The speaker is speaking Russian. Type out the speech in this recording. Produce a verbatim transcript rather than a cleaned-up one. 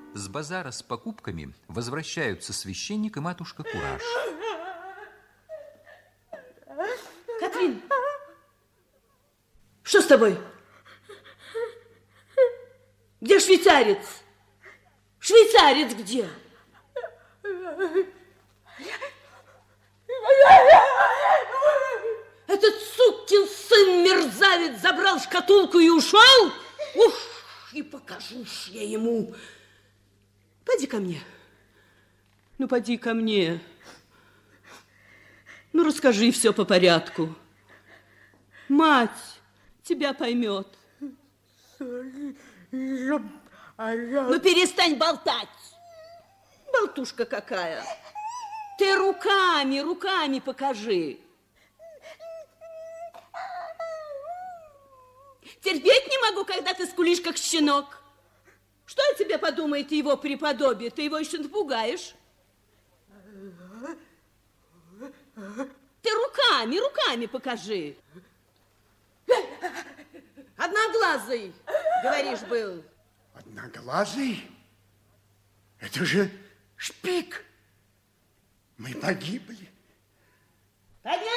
С базара с покупками возвращаются священник и матушка Кураж. Катрин, что с тобой? Где швейцарец? Швейцарец где? Этот сукин сын мерзавец забрал шкатулку и ушел? Ух, и покажу ж я ему. Поди ко мне. Ну, поди ко мне. Ну, расскажи все по порядку. Мать тебя поймет. Ну, перестань болтать. Болтушка какая. Ты руками, руками покажи. Терпеть не могу, когда ты скулишь, как щенок. Что о тебе подумает его преподобие? Ты его еще напугаешь. Ты руками, руками покажи. Одноглазый, говоришь, был. Одноглазый? Это же шпик. Мы погибли. Поднять